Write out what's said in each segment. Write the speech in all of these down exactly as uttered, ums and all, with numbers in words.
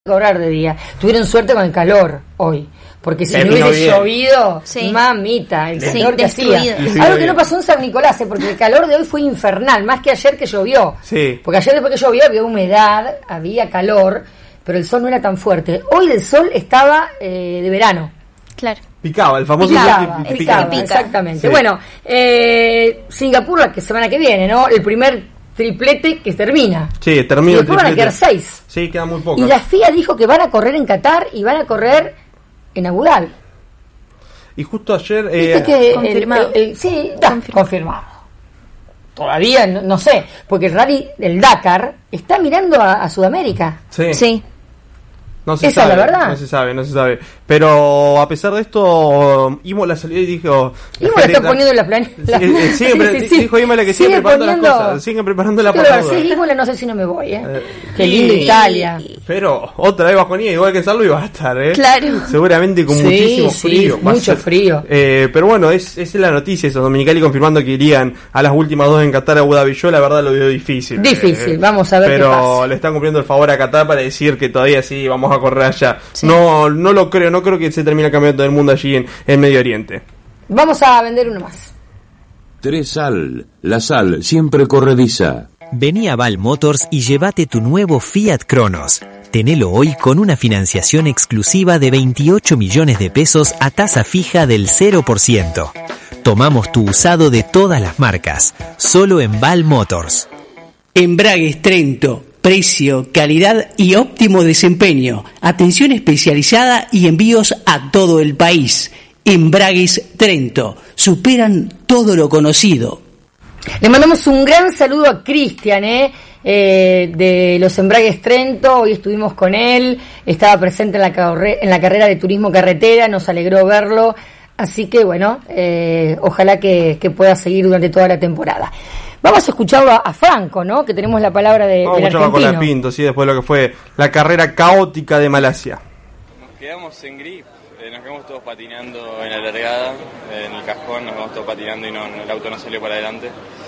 cobrar de día. Tuvieron suerte con el calor hoy, porque si no hubiese bien. llovido, sí. mamita, el calor sí, que hacía. Algo que no pasó en San Nicolás, porque el calor de hoy fue infernal, más que ayer que llovió. Sí. Porque ayer después que llovió había humedad, había calor, pero el sol no era tan fuerte. Hoy el sol estaba eh, de verano. Claro. Picaba, el famoso picaba, pica, picaba, pica. exactamente. Sí. Bueno, eh, Singapur la que semana que viene, ¿no? El primer triplete que termina. Sí, termina y el después van a quedar seis. Sí, queda muy poco. Y la F I A dijo que van a correr en Qatar y van a correr en Abu Dhabi. Y justo ayer... Eh, que confirmado. El, el, el, sí, da, confirmado. confirmado. Todavía no, no sé, porque el rally del Dakar está mirando a, a Sudamérica. Sí. Sí. No se Esa sabe, es la verdad. No se sabe, no se sabe. Pero a pesar de esto, Imola salió y dijo... Imola está poniendo la planilla. Sí, sí, sí, sí, dijo Imola que sigue, sigue preparando poniendo, las cosas. Siguen preparando la pasada. Si es Imola, no sé si no me voy, ¿eh? eh Qué lindo y, Italia. Pero otra vez bajonía, igual que Salvo iba a estar, ¿eh? Claro. Seguramente con sí, muchísimo sí, frío. Mucho frío. Eh, pero bueno, es, es la noticia eso. Dominicali confirmando que irían a las últimas dos en Qatar, a Abu Dhabi. Yo la verdad lo veo difícil. Difícil, eh, vamos a ver pero qué pasa. Pero le están cumpliendo el favor a Qatar para decir que todavía sí vamos a correr allá. Sí. No, no lo creo, no creo que se termine el campeonato del mundo allí en, en Medio Oriente. Vamos a vender uno más. Tresal, la sal siempre corrediza. Vení a Val Motors y llévate tu nuevo Fiat Cronos. Tenelo hoy con una financiación exclusiva de veintiocho millones de pesos a tasa fija del cero por ciento. Tomamos tu usado de todas las marcas, solo en Val Motors. Embragues Trento. Precio, calidad y óptimo desempeño. Atención especializada y envíos a todo el país. Embragues Trento. Superan todo lo conocido. Le mandamos un gran saludo a Cristian, ¿eh? Eh, de los Embragues Trento. Hoy estuvimos con él. Estaba presente en la, carre- en la carrera de turismo carretera. Nos alegró verlo. Así que bueno, eh, ojalá que, que pueda seguir durante toda la temporada. Vamos a escucharlo a, a Franco, ¿no? Que tenemos la palabra de, Vamos del argentino. Vamos a con la Pinto, sí, después de lo que fue la carrera caótica de Malasia. Nos quedamos en grip, eh, nos quedamos todos patinando en la largada, eh, en el cajón, nos quedamos todos patinando y no, no, el auto no salió para adelante.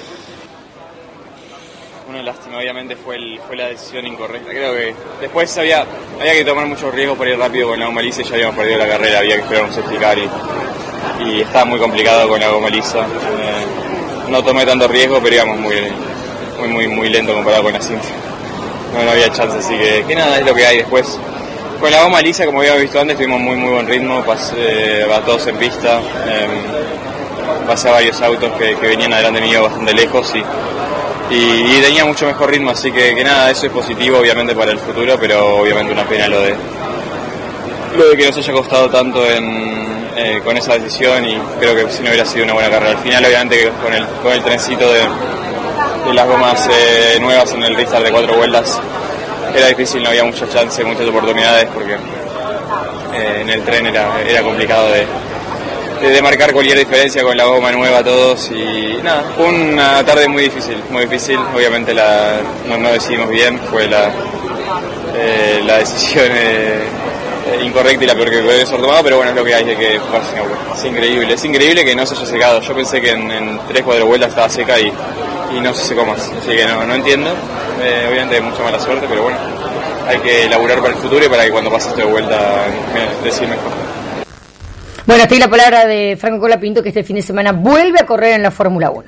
Una lástima, obviamente fue el, fue la decisión incorrecta. Creo que después había, había que tomar muchos riesgos para ir rápido con la goma lisa y ya habíamos perdido la carrera, había que esperar un safety car y, y estaba muy complicado con la goma lisa. Eh, no tomé tanto riesgo, pero íbamos muy, muy, muy, muy lento comparado con la cinta. No, no había chance, así que, que nada, es lo que hay después. Con la goma lisa, como habíamos visto antes, tuvimos muy, muy buen ritmo, pasé a todos en pista, eh, pasé a varios autos que, que venían adelante mío bastante lejos y Y, y tenía mucho mejor ritmo, así que, que nada, eso es positivo obviamente para el futuro, pero obviamente una pena lo de lo de que nos haya costado tanto en, eh, con esa decisión, y creo que si no hubiera sido una buena carrera. Al final obviamente con el, con el trencito de, de las gomas eh, nuevas en el restart de cuatro vueltas era difícil, no había mucha chance, muchas oportunidades, porque eh, en el tren era, era complicado de de marcar cualquier diferencia con la goma nueva todos, y nada, fue una tarde muy difícil, muy difícil, obviamente la, no, no decidimos bien, fue la, eh, la decisión eh, incorrecta y la peor que puede ser tomada, pero bueno, es lo que hay de que fue así, no, es increíble, es increíble que no se haya secado. Yo pensé que en, en tres, cuatro vueltas estaba seca y, y no se secó más, así que no, no entiendo, eh, obviamente hay mucha mala suerte, pero bueno, hay que laburar para el futuro y para que cuando pase esta vuelta eh, decir mejor. Bueno, hasta ahí la palabra de Franco Colapinto, que este fin de semana vuelve a correr en la Fórmula uno.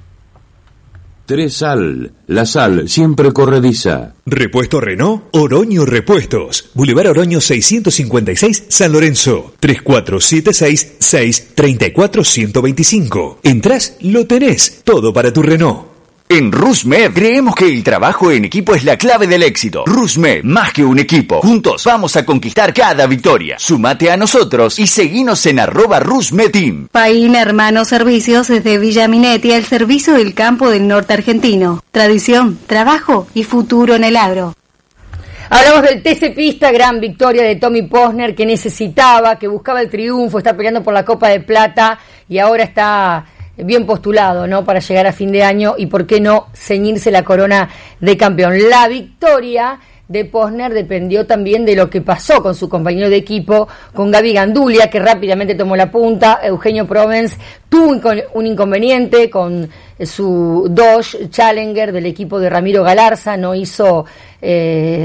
Tresal, la sal siempre corrediza. Repuesto Renault, Oroño Repuestos. Boulevard Oroño seiscientos cincuenta y seis, San Lorenzo. tres cuatro siete seis, seis tres cuatro, uno dos cinco. Entrás, lo tenés. Todo para tu Renault. En RusMed creemos que el trabajo en equipo es la clave del éxito. RusMed, más que un equipo. Juntos vamos a conquistar cada victoria. Súmate a nosotros y seguinos en arroba RusMedTeam. Paín Hermanos Servicios desde Villa Minetti al servicio del campo del norte argentino. Tradición, trabajo y futuro en el agro. Hablamos del T C Pista, gran victoria de Tommy Posner, que necesitaba, que buscaba el triunfo, está peleando por la Copa de Plata y ahora está bien postulado, ¿no?, para llegar a fin de año y por qué no ceñirse la corona de campeón. La victoria de Posner dependió también de lo que pasó con su compañero de equipo, con Gaby Gandulia, que rápidamente tomó la punta. Eugenio Provence tuvo un inconveniente con su Dodge Challenger del equipo de Ramiro Galarza, no hizo eh,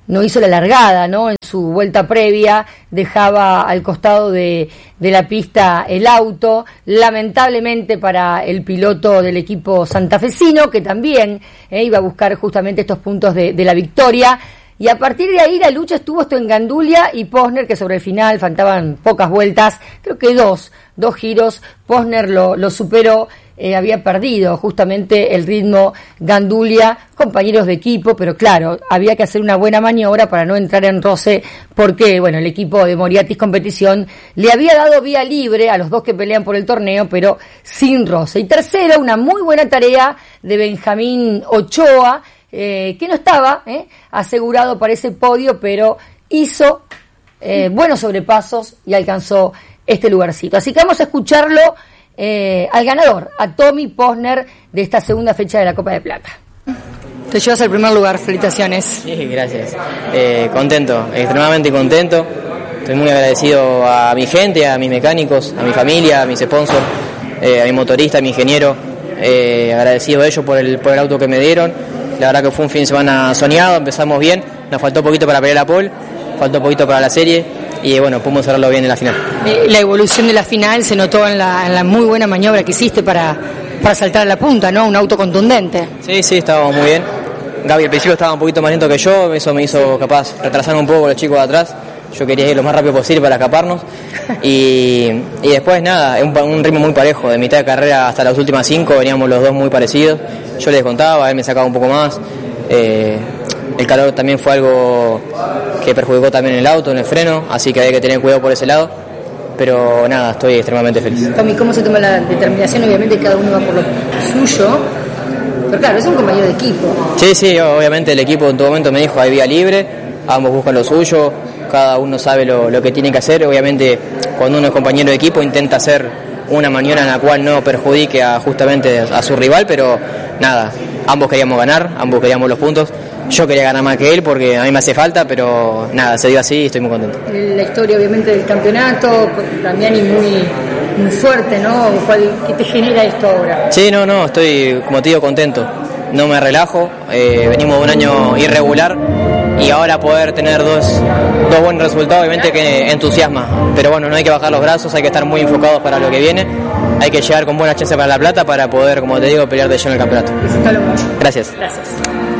no hizo la largada, ¿no? En su vuelta previa dejaba al costado de, de la pista el auto, lamentablemente para el piloto del equipo santafesino, que también eh, iba a buscar justamente estos puntos de, de la victoria. Y a partir de ahí la lucha estuvo esto en Gandulia y Posner, que sobre el final faltaban pocas vueltas, creo que dos, dos giros, Posner lo, lo superó. Eh, había perdido justamente el ritmo Gandulia, compañeros de equipo, pero claro, había que hacer una buena maniobra para no entrar en roce, porque bueno, el equipo de Moriatis Competición le había dado vía libre a los dos que pelean por el torneo, pero sin roce. Y tercero, una muy buena tarea de Benjamín Ochoa, eh, que no estaba eh, asegurado para ese podio, pero hizo eh, buenos sobrepasos y alcanzó este lugarcito. Así que vamos a escucharlo Eh, al ganador, a Tommy Posner, de esta segunda fecha de la Copa de Plata. Te llevas al primer lugar, felicitaciones. Sí, gracias. Eh, contento, extremadamente contento. Estoy muy agradecido a mi gente, a mis mecánicos, a mi familia, a mis sponsors, eh, a mi motorista, a mi ingeniero. Eh, agradecido a ellos por el, por el auto que me dieron. La verdad que fue un fin de semana soñado, empezamos bien, nos faltó poquito para pelear la pole, faltó poquito para la serie. Y bueno, pudimos cerrarlo bien en la final. Eh, la evolución de la final se notó en la, en la muy buena maniobra que hiciste para, para saltar a la punta, ¿no? Un auto contundente. Sí, sí, estábamos muy bien. Gaby al principio estaba un poquito más lento que yo, eso me hizo capaz retrasar un poco los chicos de atrás. Yo quería ir lo más rápido posible para escaparnos. Y, y después nada, un, un ritmo muy parejo, de mitad de carrera hasta las últimas cinco veníamos los dos muy parecidos. Yo les contaba, él me sacaba un poco más. Eh, El calor también fue algo que perjudicó también el auto, en el freno, así que hay que tener cuidado por ese lado. Pero nada, estoy extremadamente feliz. Tommy, ¿cómo se toma la determinación? Obviamente cada uno va por lo suyo, pero claro, es un compañero de equipo. Sí, sí, obviamente el equipo en todo momento me dijo hay vía libre, ambos buscan lo suyo, cada uno sabe lo, lo que tiene que hacer. Obviamente cuando uno es compañero de equipo intenta hacer una maniobra en la cual no perjudique a, justamente a su rival, pero nada, ambos queríamos ganar, ambos queríamos los puntos. Yo quería ganar más que él porque a mí me hace falta, pero nada, se dio así y estoy muy contento. La historia obviamente del campeonato, también y muy, muy fuerte, ¿no? ¿Cuál, ¿Qué te genera esto ahora? Sí, no, no, estoy, como te digo, contento. No me relajo, eh, venimos de un año irregular y ahora poder tener dos, dos buenos resultados obviamente que entusiasma. Pero bueno, no hay que bajar los brazos, hay que estar muy enfocados para lo que viene. Hay que llegar con buenas chances para la plata para poder, como te digo, pelear de lleno el campeonato. Gracias. Gracias.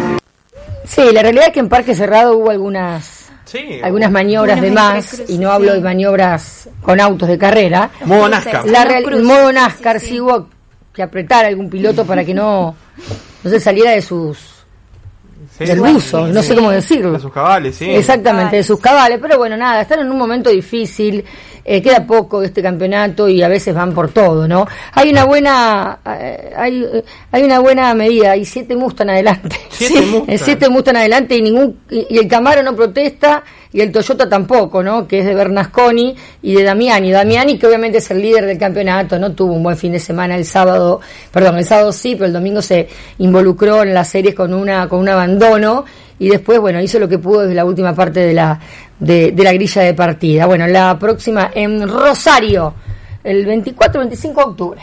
Sí, la realidad es que en Parque Cerrado hubo algunas sí, algunas maniobras de más, y no hablo de maniobras con autos de carrera. Modo NASCAR. La real, modo NASCAR, sí, sí. sí hubo que apretar a algún piloto para que no, no se saliera de sus... Sí, del buzo, sí, no sé cómo decirlo. De sus cabales, sí. Exactamente, de sus cabales, pero bueno, nada, están en un momento difícil, eh, queda poco de este campeonato y a veces van por todo, ¿no? Hay una buena eh, hay hay una buena medida, hay siete Mustang adelante. Siete Mustang. Siete Mustang adelante y ningún y, y el Camaro no protesta y el Toyota tampoco, ¿no? Que es de Bernasconi y de Damiani. Damiani, que obviamente es el líder del campeonato, no tuvo un buen fin de semana el sábado, perdón, el sábado sí, pero el domingo se involucró en las series con una con un abandono y después, bueno, hizo lo que pudo desde la última parte de la de, de la grilla de partida. Bueno, la próxima en Rosario, el veinticuatro veinticinco de octubre.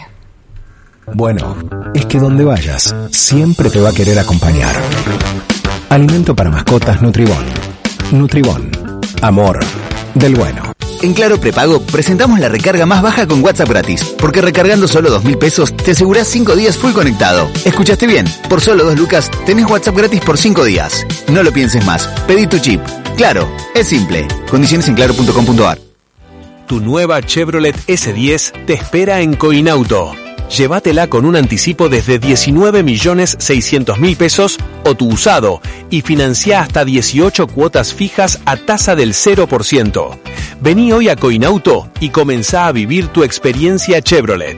Bueno, es que donde vayas, siempre te va a querer acompañar. Alimento para mascotas Nutribón. Nutribón. Amor del bueno. En Claro Prepago presentamos la recarga más baja con WhatsApp gratis, porque recargando solo dos mil pesos te asegurás cinco días full conectado. ¿Escuchaste bien? Por solo dos lucas tenés WhatsApp gratis por cinco días. No lo pienses más, pedí tu chip. Claro, es simple. Condiciones en claro punto com punto a r. Tu nueva Chevrolet ese diez te espera en Coinauto. Llévatela con un anticipo desde diecinueve millones seiscientos mil pesos o tu usado y financia hasta dieciocho cuotas fijas a tasa del cero por ciento. Vení hoy a Coinauto y comenzá a vivir tu experiencia Chevrolet.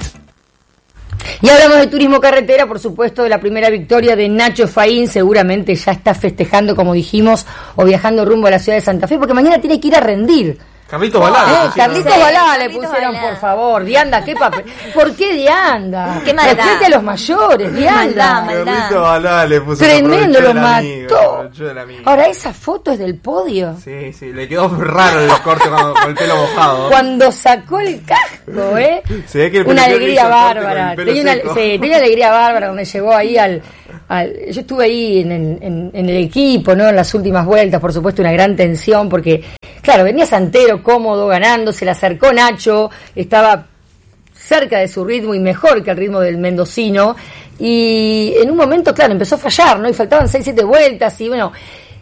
Y hablamos de turismo carretera, por supuesto, de la primera victoria de Nacho Faín. Seguramente ya está festejando, como dijimos, o viajando rumbo a la ciudad de Santa Fe, porque mañana tiene que ir a rendir. Carlitos Balá. Eh, Carlitos sí, Balá le pusieron, Balá. Por favor. Dianda, ¿qué papel? ¿Por qué Dianda? Qué maldad. Respete a los mayores, Dianda. Carlitos Balá le pusieron. Tremendo, lo mató. Ahora, esa foto es del podio. Sí, sí, le quedó raro el corte con, con el pelo mojado. Cuando sacó el casco, ¿eh? Se ve que el una alegría bárbara. Tenía una, sí, tenía alegría bárbara donde llegó ahí al... al, yo estuve ahí en el, en, en el equipo, ¿no? En las últimas vueltas, por supuesto, una gran tensión, porque, claro, venía Santero cómodo, ganando, se le acercó Nacho, estaba cerca de su ritmo y mejor que el ritmo del mendocino, y en un momento, claro, empezó a fallar, ¿no? Y faltaban seis, siete vueltas, y bueno,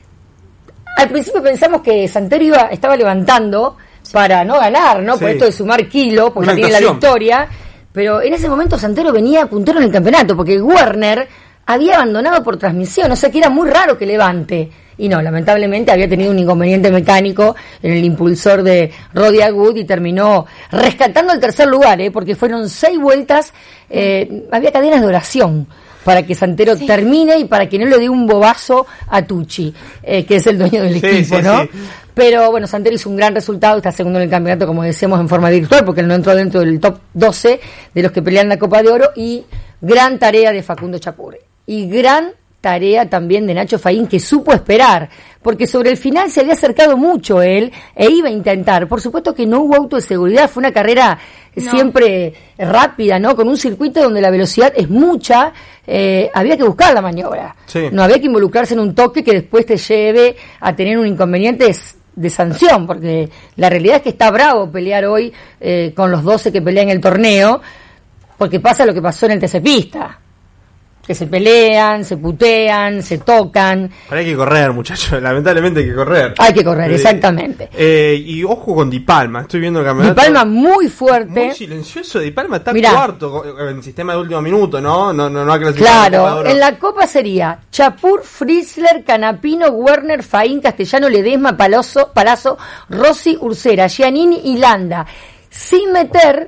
al principio pensamos que Santero iba, estaba levantando para no ganar, ¿no? Sí. Por esto de sumar kilo, porque ya tiene la victoria, pero en ese momento Santero venía puntero en el campeonato, porque Werner había abandonado por transmisión, o sea que era muy raro que levante. Y no, lamentablemente había tenido un inconveniente mecánico en el impulsor de Roddy Agud y terminó rescatando el tercer lugar, ¿eh? Porque fueron seis vueltas, eh, había cadenas de oración para que Santero sí. termine y para que no le dé un bobazo a Tucci, eh, que es el dueño del sí, equipo, sí, ¿no? Sí. Pero bueno, Santero hizo un gran resultado, está segundo en el campeonato, como decíamos, en forma virtual, porque él no entró dentro del top doce de los que pelean la Copa de Oro, y gran tarea de Facundo Chapur. Y gran tarea también de Nacho Faín, que supo esperar, porque sobre el final se había acercado mucho él e iba a intentar. Por supuesto que no hubo auto de seguridad, fue una carrera no. siempre rápida, ¿no? Con un circuito donde la velocidad es mucha, eh, había que buscar la maniobra. Sí. No había que involucrarse en un toque que después te lleve a tener un inconveniente de sanción, porque la realidad es que está bravo pelear hoy eh, con los doce que pelean en el torneo, porque pasa lo que pasó en el T C Pista, que se pelean, se putean, se tocan. Pero hay que correr, muchachos, lamentablemente hay que correr. Hay que correr, eh, exactamente. Eh, y ojo con Di Palma, estoy viendo el campeonato. Di Palma muy fuerte. Muy silencioso, Di Palma está Mirá. cuarto en sistema de último minuto, ¿no? No, no, no ha clasificado. Claro, en la Copa sería Chapur, Fritzler, Canapino, Werner, Faín, Castellano, Ledesma, Palazzo, Palazzo, Rossi, Ursera, Giannini y Landa. Sin meter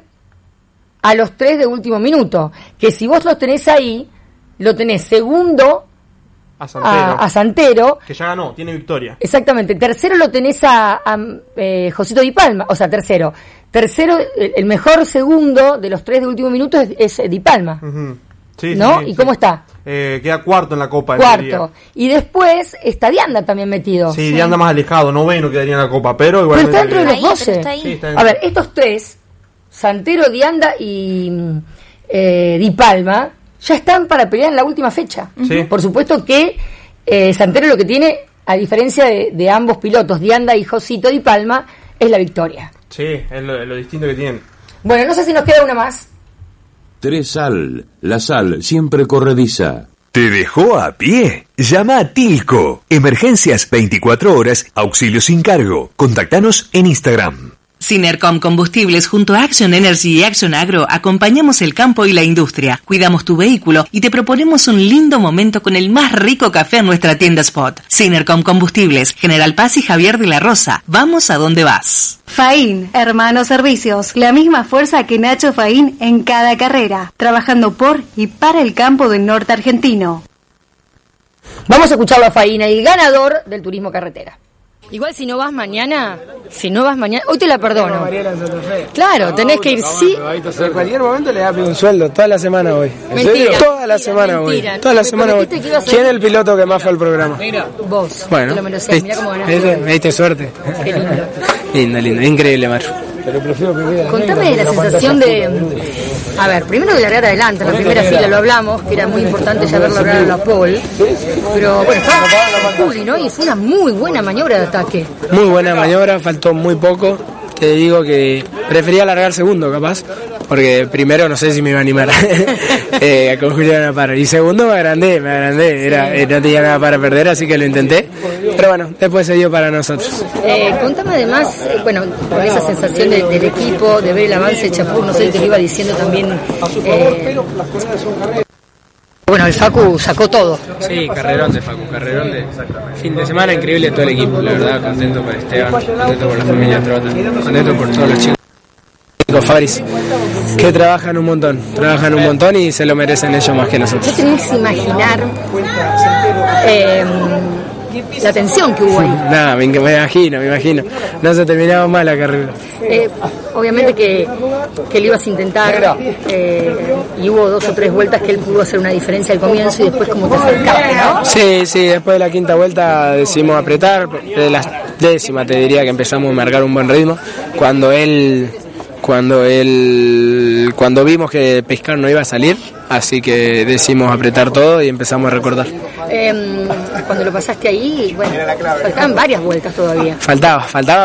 a los tres de último minuto, que si vos los tenés ahí, lo tenés segundo a Santero, a, a Santero, que ya ganó, tiene victoria. Exactamente. Tercero lo tenés a, a eh, Josito Di Palma, o sea, tercero. Tercero, el, el mejor segundo de los tres de último minuto es, es Di Palma. Uh-huh. Sí, ¿no? Sí, ¿Y sí. cómo está? Eh, queda cuarto en la Copa. Cuarto. Y después está Dianda también metido. Sí, sí. Dianda más alejado, noveno quedaría en la Copa, pero igual. Pero está dentro de los doce. Sí, a ver, estos tres, Santero, Dianda y eh, Di Palma, ya están para pelear en la última fecha. Sí. Por supuesto que eh, Santero lo que tiene, a diferencia de, de ambos pilotos, Dianda y Josito Di Palma, es la victoria. Sí, es lo, lo distinto que tienen. Bueno, no sé si nos queda una más. Tres Sal, la sal siempre corrediza. ¿Te dejó a pie? Llama a Tilco. Emergencias veinticuatro horas, auxilio sin cargo. Contactanos en Instagram. Sinercom Combustibles junto a Action Energy y Action Agro acompañamos el campo y la industria, cuidamos tu vehículo y te proponemos un lindo momento con el más rico café en nuestra tienda Spot. Sinercom Combustibles, General Paz y Javier de la Rosa. Vamos a donde vas. Faín, Hermanos Servicios, la misma fuerza que Nacho Faín en cada carrera, trabajando por y para el campo del norte argentino. Vamos a escucharlo a Faín, el ganador del turismo carretera. Igual si no vas mañana, si no vas mañana, hoy te la perdono. Claro, tenés que ir sí. En cualquier momento le da un sueldo, toda la semana voy. Mentira. Toda la semana voy. Toda la semana voy. ¿Quién es el piloto que más fue al programa? Vos. Bueno, te lo mereces. Mirá cómo ganaste. Me diste suerte. Qué lindo. Lindo, lindo, increíble, Maru. Pero prefiero que vea. Contame la sensación de, a ver, primero de largar adelante, en la primera fila lo hablamos, que era muy importante ya haber logrado la pole, pero bueno, estaba Juli, ¿no? Y fue una muy buena maniobra de ataque. Muy buena maniobra, faltó muy poco. Te digo que prefería largar segundo, capaz, porque primero no sé si me iba a animar eh, con Julián Aparo. Y segundo me agrandé, me agrandé, era, eh, no tenía nada para perder, así que lo intenté. Pero bueno, después se dio para nosotros. Eh, contame además, eh, bueno, con esa sensación de, del equipo, de ver el avance de Chapur, no sé, te lo iba diciendo también. Eh, Bueno, el Facu sacó todo. Sí, carrerón de Facu, carrerón de fin de semana increíble todo el equipo, la verdad, contento por Esteban, contento por la familia Trota, contento por todos los chicos. Faris, que trabajan un montón, trabajan un montón y se lo merecen ellos más que nosotros. ¿Qué tenés que imaginar eh, la tensión que hubo ahí? Nada, me, me imagino, me imagino. No se terminaba mal la carrera. Eh, obviamente que, que lo ibas a intentar eh, y hubo dos o tres vueltas que él pudo hacer una diferencia al comienzo y después como te acercaste, ¿no? Sí, sí, después de la quinta vuelta decidimos apretar, de la décima te diría que empezamos a marcar un buen ritmo, cuando él... cuando él, cuando vimos que pescar no iba a salir, así que decidimos apretar todo y empezamos a recordar. Eh, cuando lo pasaste ahí, bueno, faltaban varias vueltas todavía. Faltaba, faltaba